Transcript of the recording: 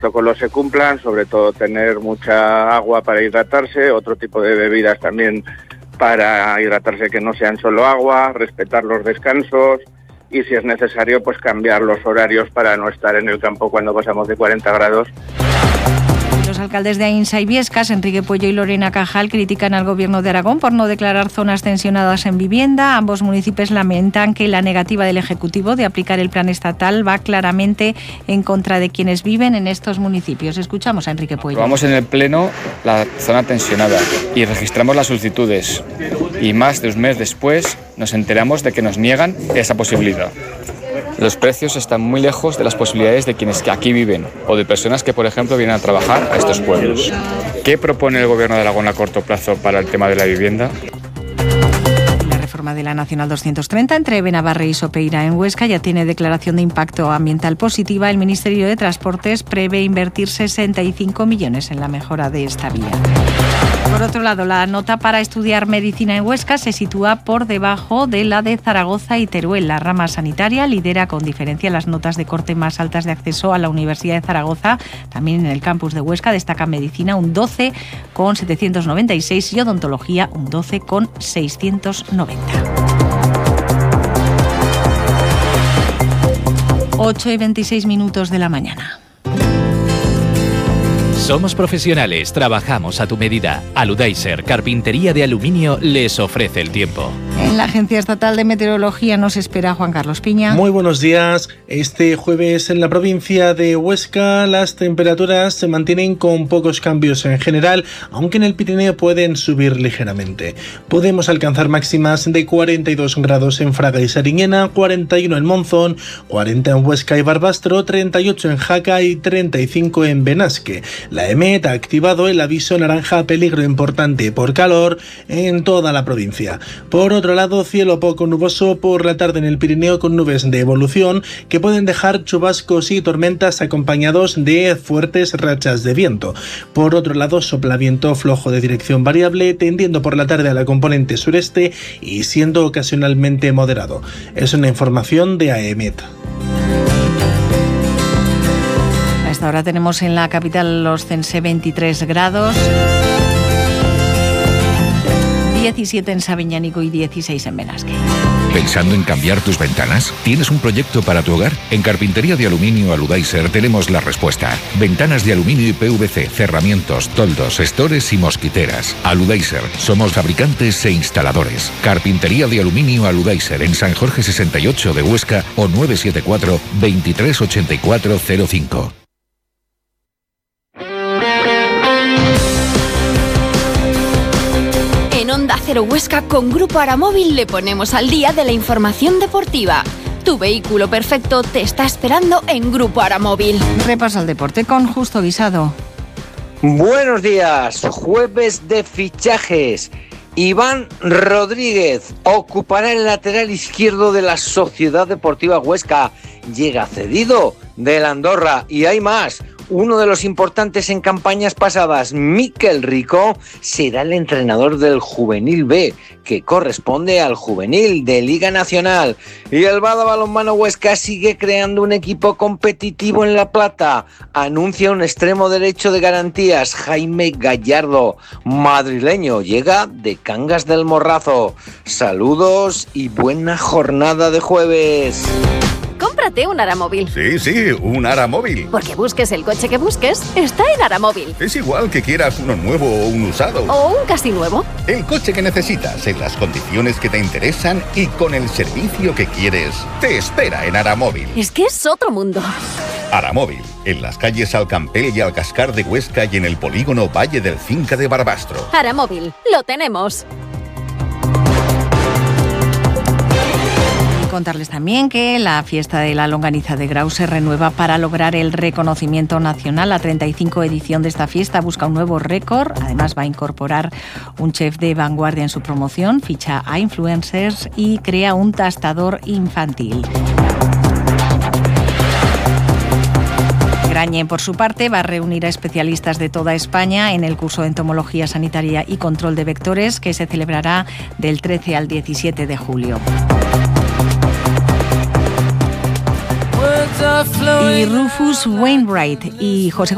protocolos se cumplan, sobre todo tener mucha agua para hidratarse, otro tipo de bebidas también para hidratarse que no sean solo agua, respetar los descansos y si es necesario pues cambiar los horarios para no estar en el campo cuando pasamos de 40 grados. Los alcaldes de Ainsa y Biescas, Enrique Puello y Lorena Cajal, critican al Gobierno de Aragón por no declarar zonas tensionadas en vivienda. Ambos municipios lamentan que la negativa del Ejecutivo de aplicar el plan estatal va claramente en contra de quienes viven en estos municipios. Escuchamos a Enrique Puello. Vamos en el Pleno la zona tensionada y registramos las solicitudes. Y más de un mes después nos enteramos de que nos niegan esa posibilidad. Los precios están muy lejos de las posibilidades de quienes aquí viven o de personas que, por ejemplo, vienen a trabajar a estos pueblos. ¿Qué propone el Gobierno de Aragón a corto plazo para el tema de la vivienda? La reforma de la Nacional 230 entre Benabarre y Sopeira en Huesca ya tiene declaración de impacto ambiental positiva. El Ministerio de Transportes prevé invertir 65 millones en la mejora de esta vía. Por otro lado, la nota para estudiar medicina en Huesca se sitúa por debajo de la de Zaragoza y Teruel. La rama sanitaria lidera con diferencia las notas de corte más altas de acceso a la Universidad de Zaragoza. También en el campus de Huesca destaca medicina un 12,796 y odontología un 12,690. 8:26 de la mañana. Somos profesionales, trabajamos a tu medida. Aludaiser, carpintería de aluminio, les ofrece el tiempo. En la Agencia Estatal de Meteorología nos espera Juan Carlos Piña. Muy buenos días. Este jueves en la provincia de Huesca las temperaturas se mantienen con pocos cambios en general, aunque en el Pirineo pueden subir ligeramente. Podemos alcanzar máximas de 42 grados en Fraga y Sariñena, 41 en Monzón, 40 en Huesca y Barbastro, 38 en Jaca y 35 en Benasque. La EMET ha activado el aviso naranja peligro importante por calor en toda la provincia. Por otro lado, cielo poco nuboso por la tarde en el Pirineo con nubes de evolución que pueden dejar chubascos y tormentas acompañados de fuertes rachas de viento. Por otro lado, sopla viento flojo de dirección variable tendiendo por la tarde a la componente sureste y siendo ocasionalmente moderado. Es una información de AEMET. Ahora tenemos en la capital Ostense 23 grados, 17 en Sabiñánigo y 16 en Benasque. ¿Pensando en cambiar tus ventanas? ¿Tienes un proyecto para tu hogar? En Carpintería de Aluminio Aludaiser tenemos la respuesta. Ventanas de aluminio y PVC, cerramientos, toldos, estores y mosquiteras. Aludaiser, somos fabricantes e instaladores. Carpintería de Aluminio Aludaiser en San Jorge 68 de Huesca o 974 238405. Onda Cero Huesca con Grupo Aramóvil le ponemos al día de la información deportiva. Tu vehículo perfecto te está esperando en Grupo Aramóvil. Repaso al deporte con Justo Guisado. Buenos días, jueves de fichajes. Iván Rodríguez ocupará el lateral izquierdo de la Sociedad Deportiva Huesca. Llega cedido del Andorra y hay más. Uno de los importantes en campañas pasadas, Miquel Rico, será el entrenador del Juvenil B, que corresponde al Juvenil de Liga Nacional. Y el Bada Balonmano Huesca sigue creando un equipo competitivo en La Plata. Anuncia un extremo derecho de garantías, Jaime Gallardo, madrileño, llega de Cangas del Morrazo. Saludos y buena jornada de jueves. Cómprate un Aramóvil. Sí, un Aramóvil. Porque busques el coche que busques, está en Aramóvil. Es igual que quieras uno nuevo o un usado. O un casi nuevo. El coche que necesitas, en las condiciones que te interesan y con el servicio que quieres, te espera en Aramóvil. Es que es otro mundo. Aramóvil, en las calles Alcampel y Alcascar de Huesca y en el polígono Valle del Cinca de Barbastro. Aramóvil, lo tenemos. Contarles también que la fiesta de la longaniza de Grau se renueva para lograr el reconocimiento nacional. La 35 edición de esta fiesta busca un nuevo récord. Además va a incorporar un chef de vanguardia en su promoción, ficha a influencers y crea un tastador infantil. Grañé, por su parte, va a reunir a especialistas de toda España en el curso de entomología sanitaria y control de vectores que se celebrará del 13 al 17 de julio. Y Rufus Wainwright y José